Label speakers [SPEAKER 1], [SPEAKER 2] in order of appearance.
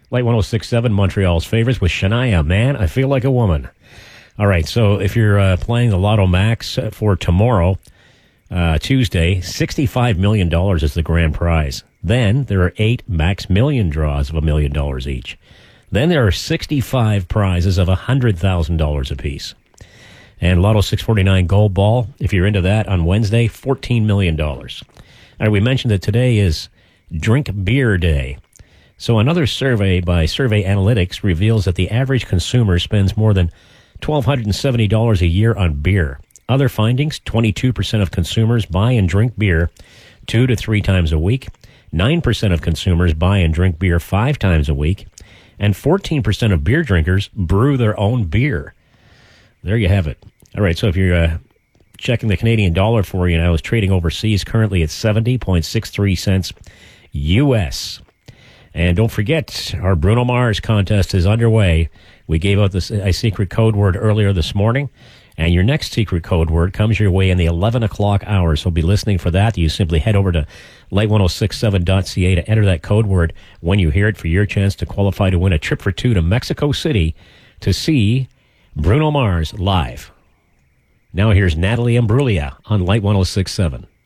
[SPEAKER 1] Light 106.7, Montreal's favorites with Shania, Man, I Feel Like a Woman. All right, so if you're playing the Lotto Max for tomorrow, Tuesday, $65 million is the grand prize. Then there are 8 Max Million draws of $1 million each. Then there are 65 prizes of $100,000 apiece. And Lotto 649 Gold Ball, if you're into that, on Wednesday, $14 million. All right, we mentioned that today is Drink Beer Day. So another survey by Survey Analytics reveals that the average consumer spends more than $1,270 a year on beer. Other findings, 22% of consumers buy and drink beer 2 to 3 times a week. 9% of consumers buy and drink beer 5 times a week. And 14% of beer drinkers brew their own beer. There you have it. All right, so if you're checking the Canadian dollar for you now, it's trading overseas currently at 70.63 cents U.S. And don't forget, our Bruno Mars contest is underway. We gave out a secret code word earlier this morning, and your next secret code word comes your way in the 11 o'clock hour, so be listening for that. You simply head over to light1067.ca to enter that code word when you hear it for your chance to qualify to win a trip for 2 to Mexico City to see Bruno Mars live. Now here's Natalie Imbruglia on Light 106.7.